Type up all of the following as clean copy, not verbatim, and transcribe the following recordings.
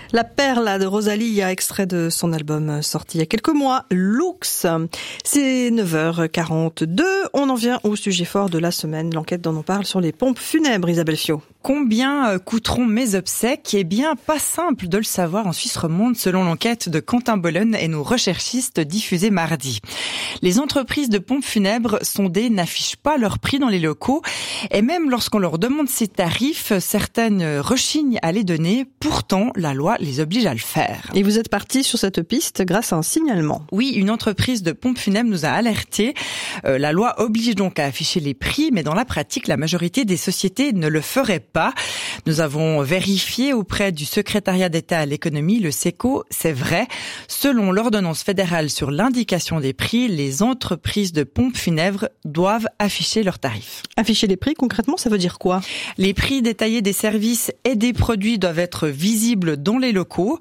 La Perla de Rosalia, extrait de son album sorti il y a quelques mois, Lux. C'est 9h42. On en vient au sujet fort de la semaine, l'enquête dont on parle sur les pompes funèbres, Isabelle Fiot. Combien coûteront mes obsèques ? Eh bien, pas simple de le savoir en Suisse romande, selon l'enquête de Quentin Bollen et nos recherchistes diffusée mardi. Les entreprises de pompes funèbres sondées n'affichent pas leur prix dans les locaux, et même lorsqu'on leur demande ces tarifs, certaines rechignent à les donner. Pourtant, la loi les oblige à le faire. Et vous êtes parti sur cette piste grâce à un signalement. Oui, une entreprise de pompes funèbres nous a alertés. La loi oblige donc à afficher les prix, mais dans la pratique, la majorité des sociétés ne le feraient pas. Nous avons vérifié auprès du secrétariat d'État à l'économie, le SECO, c'est vrai. Selon l'ordonnance fédérale sur l'indication des prix, les entreprises de pompes funèbres doivent afficher leurs tarifs. Afficher les prix, concrètement, ça veut dire quoi ? Les prix détaillés des services et des produits doivent être visibles dans les locaux,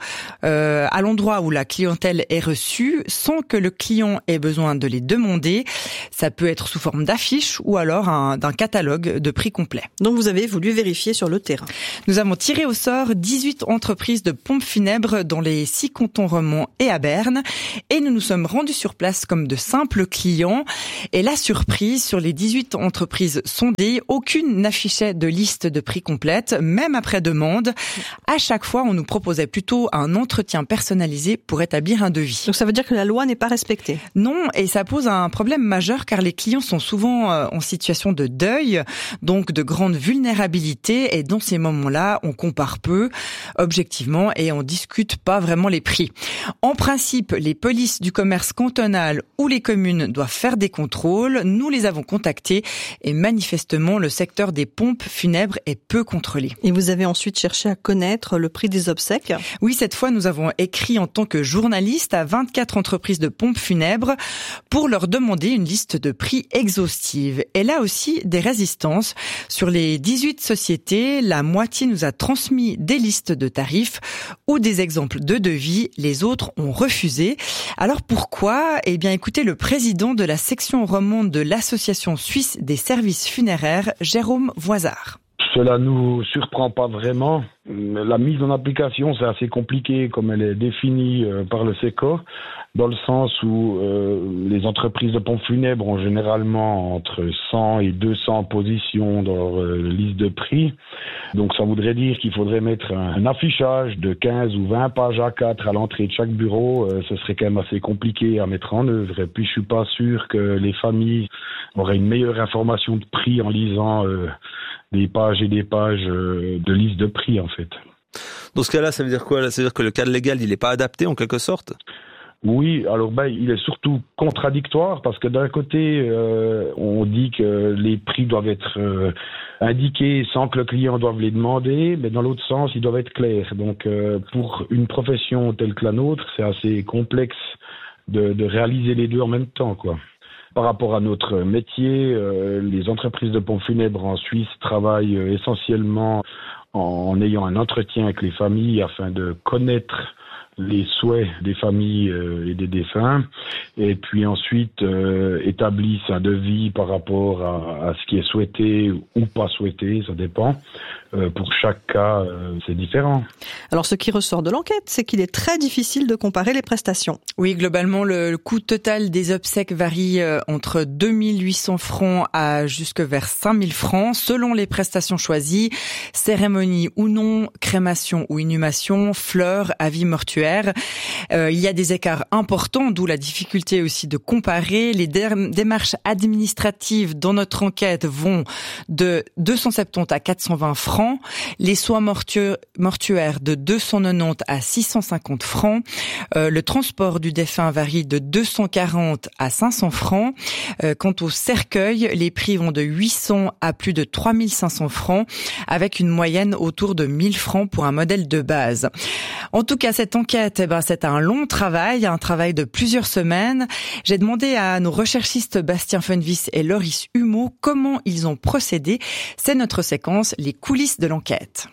à l'endroit où la clientèle est reçue, sans que le client ait besoin de les demander. Ça peut être sous forme d'affiches ou alors d'un catalogue de prix complet. Donc vous avez voulu vérifier sur le terrain. Nous avons tiré au sort 18 entreprises de pompes funèbres dans les 6 cantons romans et à Berne, et nous nous sommes rendus sur place comme de simples clients. Et la surprise, sur les 18 entreprises sondées, aucune n'affichait de liste de prix complète, même après demande. À chaque fois, on nous proposait plutôt un entretien personnalisé pour établir un devis. Donc ça veut dire que la loi n'est pas respectée ? Non, et ça pose un problème majeur car les clients sont souvent en situation de deuil, donc de grande vulnérabilité, et dans ces moments-là, on compare peu, objectivement, et on discute pas vraiment les prix. En principe, les polices du commerce cantonal ou les communes doivent faire des contrôles. Nous les avons contactés et manifestement, le secteur des pompes funèbres est peu contrôlé. Et vous avez ensuite cherché à connaître le prix des obsèques ? Oui, cette fois, nous avons écrit en tant que journaliste à 24 entreprises de pompes funèbres pour leur demander une liste de prix exhaustive. Et là aussi, des résistances. Sur les 18 sociétés, la moitié nous a transmis des listes de tarifs ou des exemples de devis. Les autres ont refusé. Alors pourquoi ? Eh bien, écoutez le président de la section romande de l'Association suisse des services funéraires, Jérôme Voisard. Cela nous surprend pas vraiment. La mise en application, c'est assez compliqué comme elle est définie par le SECO, dans le sens où les entreprises de pompes funèbres ont généralement entre 100 et 200 positions dans leur liste de prix. Donc ça voudrait dire qu'il faudrait mettre un affichage de 15 ou 20 pages A4 à l'entrée de chaque bureau. Ce serait quand même assez compliqué à mettre en œuvre. Et puis je suis pas sûr que les familles auraient une meilleure information de prix en lisant des pages et des pages de liste de prix, en fait. Dans ce cas-là, ça veut dire quoi ? Ça veut dire que le cadre légal, il n'est pas adapté, en quelque sorte ? Oui, alors il est surtout contradictoire, parce que d'un côté, on dit que les prix doivent être indiqués sans que le client doive les demander, mais dans l'autre sens, ils doivent être clairs. Donc, pour une profession telle que la nôtre, c'est assez complexe de réaliser les deux en même temps, quoi. Par rapport à notre métier, les entreprises de pompes funèbres en Suisse travaillent essentiellement en ayant un entretien avec les familles afin de connaître les souhaits des familles et des défunts, et puis ensuite établissent un devis par rapport à ce qui est souhaité ou pas souhaité, ça dépend. Pour chaque cas, c'est différent. Alors, ce qui ressort de l'enquête, c'est qu'il est très difficile de comparer les prestations. Oui, globalement, le coût total des obsèques varie entre 2 800 francs à jusque vers 5 000 francs, selon les prestations choisies, cérémonie ou non, crémation ou inhumation, fleurs, avis mortuaires. Il y a des écarts importants, d'où la difficulté aussi de comparer. Les démarches administratives dans notre enquête vont de 270 à 420 francs. Les soins mortuaires de 290 à 650 francs. Le transport du défunt varie de 240 à 500 francs. Quant au cercueil, les prix vont de 800 à plus de 3500 francs, avec une moyenne autour de 1000 francs pour un modèle de base. En tout cas, cette enquête, c'est un long travail, un travail de plusieurs semaines. J'ai demandé à nos recherchistes Bastien Funvis et Loris Humeau comment ils ont procédé. C'est notre séquence, les coulisses de l'enquête.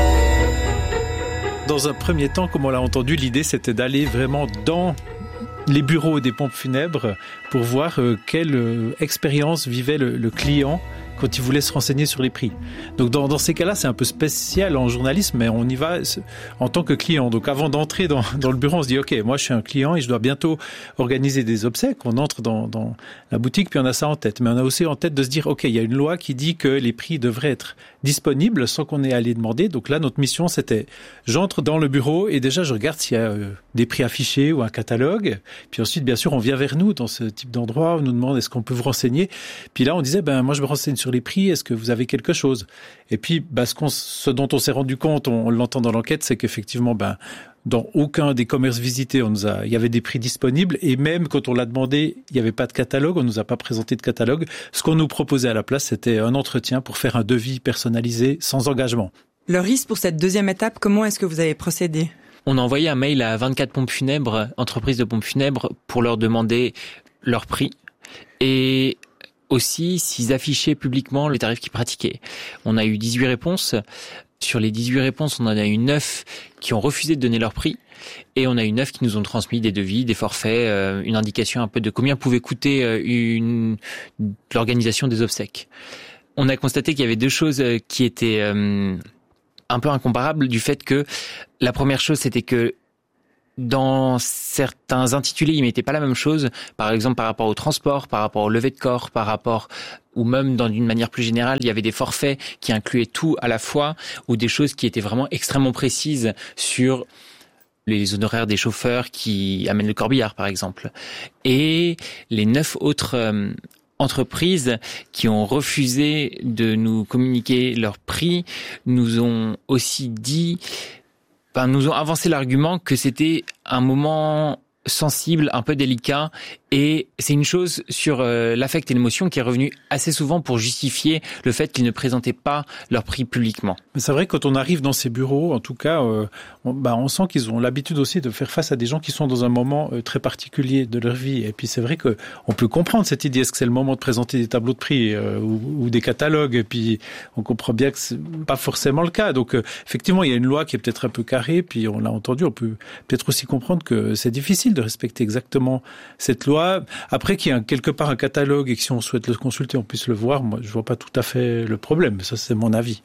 Dans un premier temps, comme on l'a entendu, l'idée c'était d'aller vraiment dans les bureaux des pompes funèbres pour voir quelle expérience vivait le client quand ils voulaient se renseigner sur les prix. Donc dans ces cas-là, c'est un peu spécial en journalisme, mais on y va en tant que client. Donc avant d'entrer dans le bureau, on se dit ok, moi je suis un client et je dois bientôt organiser des obsèques. On entre dans la boutique, puis on a ça en tête. Mais on a aussi en tête de se dire ok, il y a une loi qui dit que les prix devraient être disponibles sans qu'on ait à les demander. Donc là, notre mission, c'était j'entre dans le bureau et déjà je regarde s'il y a des prix affichés ou un catalogue. Puis ensuite, bien sûr, on vient vers nous dans ce type d'endroit. On nous demande est-ce qu'on peut vous renseigner. Puis là, on disait moi je me renseigne sur les prix. Est-ce que vous avez quelque chose? Et puis ce dont on s'est rendu compte, on l'entend dans l'enquête, c'est qu'effectivement, dans aucun des commerces visités, il y avait des prix disponibles. Et même quand on l'a demandé, il n'y avait pas de catalogue. On nous a pas présenté de catalogue. Ce qu'on nous proposait à la place, c'était un entretien pour faire un devis personnalisé sans engagement. Loris, pour cette deuxième étape, comment est-ce que vous avez procédé? On a envoyé un mail à 24 pompes funèbres, entreprises de pompes funèbres, pour leur demander leur prix et aussi s'ils affichaient publiquement les tarifs qu'ils pratiquaient. On a eu 18 réponses. Sur les 18 réponses, on en a eu 9 qui ont refusé de donner leur prix et on a eu 9 qui nous ont transmis des devis, des forfaits, une indication un peu de combien pouvait coûter l'organisation des obsèques. On a constaté qu'il y avait deux choses qui étaient un peu incomparables, du fait que la première chose, c'était que dans certains intitulés, ils mettaient pas la même chose. Par exemple, par rapport au transport, par rapport au lever de corps, ou même d'une manière plus générale, il y avait des forfaits qui incluaient tout à la fois, ou des choses qui étaient vraiment extrêmement précises sur les honoraires des chauffeurs qui amènent le corbillard, par exemple. Et les 9 autres entreprises qui ont refusé de nous communiquer leur prix nous ont aussi nous ont avancé l'argument que c'était un moment sensible, un peu délicat, et c'est une chose sur l'affect et l'émotion qui est revenue assez souvent pour justifier le fait qu'ils ne présentaient pas leur prix publiquement. Mais c'est vrai que quand on arrive dans ces bureaux, en tout cas, on sent qu'ils ont l'habitude aussi de faire face à des gens qui sont dans un moment très particulier de leur vie. Et puis c'est vrai que on peut comprendre cette idée, est-ce que c'est le moment de présenter des tableaux de prix ou des catalogues, et puis on comprend bien que c'est pas forcément le cas. Donc effectivement, il y a une loi qui est peut-être un peu carrée, puis on l'a entendu, on peut peut-être aussi comprendre que c'est difficile de respecter exactement cette loi. Après qu'il y ait quelque part un catalogue et que si on souhaite le consulter, on puisse le voir, moi je vois pas tout à fait le problème, ça c'est mon avis.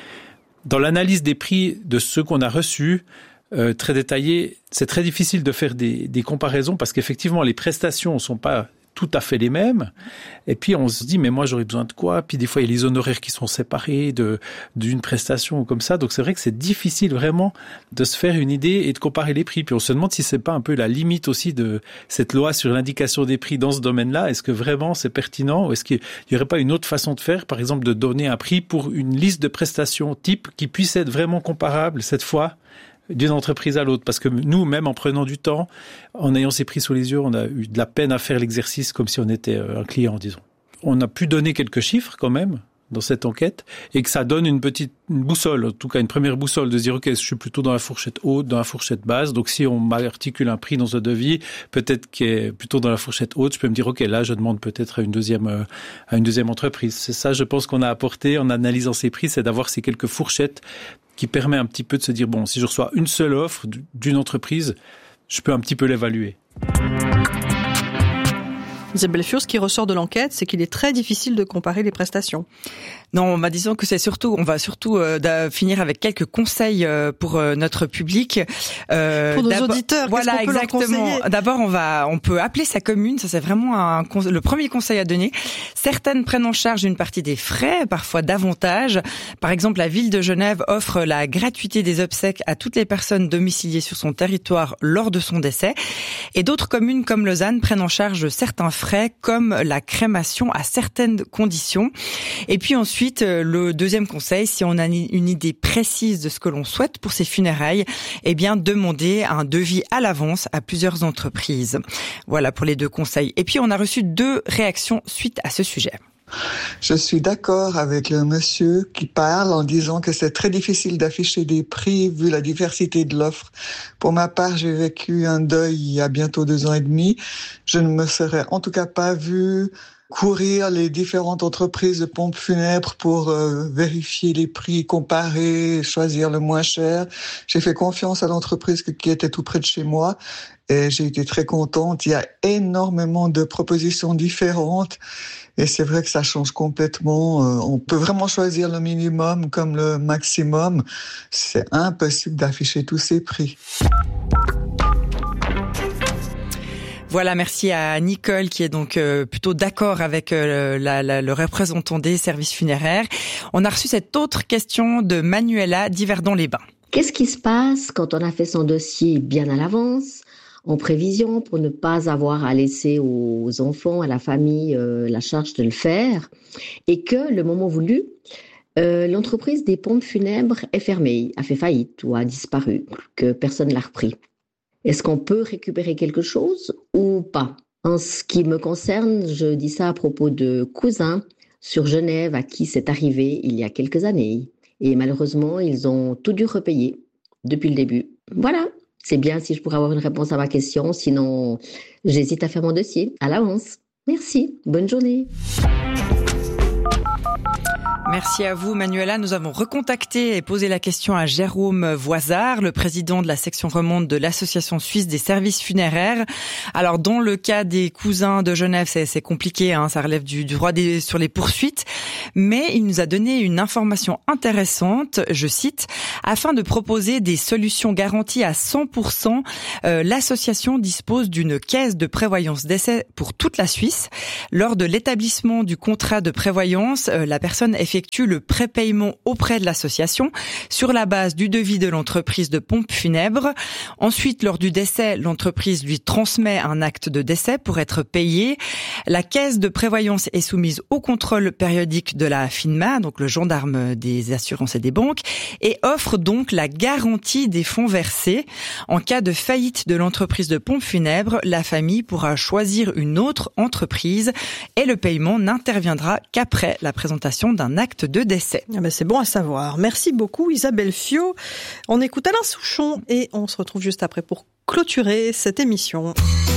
Dans l'analyse des prix de ceux qu'on a reçus, très détaillés, c'est très difficile de faire des comparaisons parce qu'effectivement les prestations ne sont pas tout à fait les mêmes. Et puis on se dit mais moi j'aurais besoin de quoi? Puis des fois il y a les honoraires qui sont séparés d'une prestation ou comme ça. Donc c'est vrai que c'est difficile vraiment de se faire une idée et de comparer les prix. Puis on se demande si c'est pas un peu la limite aussi de cette loi sur l'indication des prix dans ce domaine-là. Est-ce que vraiment c'est pertinent ou est-ce qu'il y aurait pas une autre façon de faire, par exemple de donner un prix pour une liste de prestations type qui puisse être vraiment comparable cette fois d'une entreprise à l'autre, parce que nous, même en prenant du temps, en ayant ces prix sous les yeux, on a eu de la peine à faire l'exercice comme si on était un client, disons. On a pu donner quelques chiffres quand même dans cette enquête et que ça donne une boussole, en tout cas une première boussole de dire ok, je suis plutôt dans la fourchette haute, dans la fourchette basse. Donc si on m'articule un prix dans un devis, peut-être qu'il est plutôt dans la fourchette haute, je peux me dire ok, là je demande peut-être à une deuxième entreprise. C'est ça, je pense qu'on a apporté en analysant ces prix, c'est d'avoir ces quelques fourchettes qui permet un petit peu de se dire bon, si je reçois une seule offre d'une entreprise, je peux un petit peu l'évaluer. Isabelle Fur, ce qui ressort de l'enquête, c'est qu'il est très difficile de comparer les prestations. Non, disons que on va surtout finir avec quelques conseils pour notre public. Pour nos auditeurs, voilà, qu'est-ce qu'on peut exactement. leur conseiller ? D'abord, on peut appeler sa commune, ça c'est vraiment le premier conseil à donner. Certaines prennent en charge une partie des frais, parfois davantage. Par exemple, la ville de Genève offre la gratuité des obsèques à toutes les personnes domiciliées sur son territoire lors de son décès. Et d'autres communes comme Lausanne prennent en charge certains frais, comme la crémation à certaines conditions. Et puis ensuite, le deuxième conseil, si on a une idée précise de ce que l'on souhaite pour ses funérailles, eh bien, demander un devis à l'avance à plusieurs entreprises. Voilà pour les deux conseils. Et puis, on a reçu 2 réactions suite à ce sujet. Je suis d'accord avec le monsieur qui parle en disant que c'est très difficile d'afficher des prix vu la diversité de l'offre. Pour ma part, j'ai vécu un deuil il y a bientôt 2 ans et demi. Je ne me serais en tout cas pas vue courir les différentes entreprises de pompes funèbres pour vérifier les prix, comparer, choisir le moins cher. J'ai fait confiance à l'entreprise qui était tout près de chez moi et j'ai été très contente. Il y a énormément de propositions différentes Et c'est vrai que ça change complètement. On peut vraiment choisir le minimum comme le maximum. C'est impossible d'afficher tous ces prix. Voilà, merci à Nicole qui est donc plutôt d'accord avec le représentant des services funéraires. On a reçu cette autre question de Manuela d'Yverdon-les-Bains. Qu'est-ce qui se passe quand on a fait son dossier bien à l'avance, en prévision, pour ne pas avoir à laisser aux enfants, à la famille, la charge de le faire, et que le moment voulu, l'entreprise des pompes funèbres est fermée, a fait faillite ou a disparu, que personne ne l'a repris? Est-ce qu'on peut récupérer quelque chose ou pas? En ce qui me concerne, je dis ça à propos de cousins sur Genève à qui c'est arrivé il y a quelques années. Et malheureusement, ils ont tout dû repayer depuis le début. Voilà, c'est bien si je pourrais avoir une réponse à ma question. Sinon, j'hésite à faire mon dossier à l'avance. Merci, bonne journée. Merci à vous, Manuela. Nous avons recontacté et posé la question à Jérôme Voisard, le président de la section romande de l'Association suisse des services funéraires. Alors, dans le cas des cousins de Genève, c'est compliqué, hein, ça relève du droit sur les poursuites. Mais il nous a donné une information intéressante, je cite, afin de proposer des solutions garanties à 100%, l'association dispose d'une caisse de prévoyance décès pour toute la Suisse. Lors de l'établissement du contrat de prévoyance, la personne effectue le prépaiement auprès de l'association sur la base du devis de l'entreprise de pompes funèbres. Ensuite, lors du décès, l'entreprise lui transmet un acte de décès pour être payé. La caisse de prévoyance est soumise au contrôle périodique de la FINMA, donc le gendarme des assurances et des banques, et offre donc la garantie des fonds versés. En cas de faillite de l'entreprise de pompes funèbres, la famille pourra choisir une autre entreprise et le paiement n'interviendra qu'après la présentation d'un acte de décès. Ah ben c'est bon à savoir. Merci beaucoup Isabelle Fiot. On écoute Alain Souchon et on se retrouve juste après pour clôturer cette émission.